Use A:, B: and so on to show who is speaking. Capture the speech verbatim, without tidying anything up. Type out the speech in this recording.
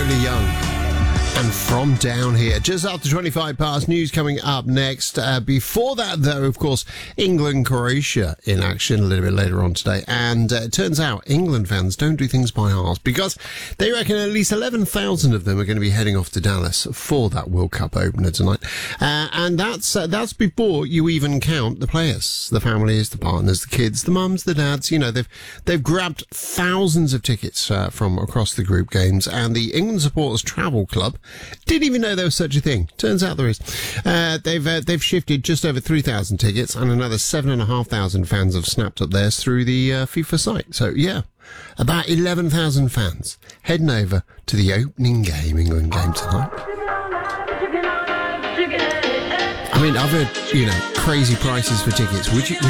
A: Viola Young. And From Down Here. Just after twenty-five past, news coming up next. Uh, before that, though, of course, England-Croatia in action a little bit later on today. And uh, it turns out England fans don't do things by halves, because they reckon at least eleven thousand of them are going to be heading off to Dallas for that World Cup opener tonight. Uh, and that's uh, that's before you even count the players, the families, the partners, the kids, the mums, the dads. You know, they've they've grabbed thousands of tickets uh, from across the group games. And the England Supporters Travel Club didn't even know there was such a thing. Turns out there is. Uh, they've uh, they've shifted just over three thousand tickets, and another seven and a half thousand fans have snapped up theirs through the uh, FIFA site. So yeah, about eleven thousand fans heading over to the opening game, England game tonight. I mean, I've heard, you know, crazy prices for tickets. Would you would